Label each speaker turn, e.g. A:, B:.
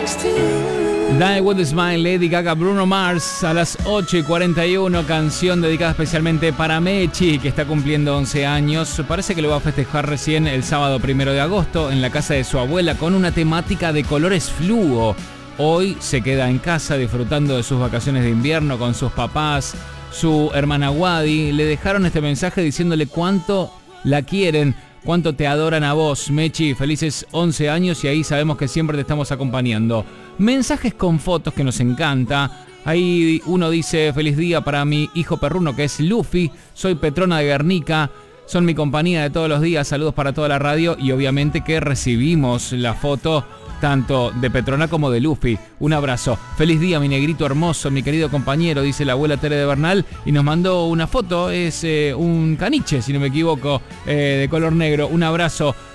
A: Die With A Smile, Lady Gaga, Bruno Mars, a las 8:41, canción dedicada especialmente para Mechi, que está cumpliendo 11 años. Parece que lo va a festejar recién el sábado 1 de agosto en la casa de su abuela con una temática de colores fluo. Hoy se queda en casa disfrutando de sus vacaciones de invierno con sus papás. Su hermana Wadi le dejaron este mensaje diciéndole cuánto la quieren, cuánto te adoran a vos, Mechi. Felices 11 años y ahí sabemos que siempre te estamos acompañando. Mensajes con fotos que nos encanta. Ahí uno dice: feliz día para mi hijo perruno que es Luffy. Soy Petrona de Guernica. Son mi compañía de todos los días. Saludos para toda la radio. Y obviamente que recibimos la foto tanto de Petrona como de Luffy. Un abrazo. Feliz día, mi negrito hermoso, mi querido compañero, dice la abuela Tere de Bernal. Y nos mandó una foto. Es un caniche, si no me equivoco, de color negro. Un abrazo